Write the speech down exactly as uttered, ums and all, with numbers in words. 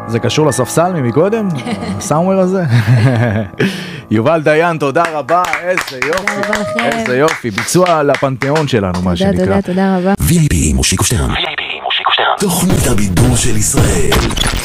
זה קשור לספסל ממקודם? הסאומר הזה? יובל דיין, תודה רבה, איזה יופי, איזה יופי, ביצוע לפנתיאון שלנו, מה שנקרא. תודה, תודה, תודה רבה. וי איי פי מושיקו שטרן, וי איי פי מושיקו שטרן, תוכנית הבידור של ישראל.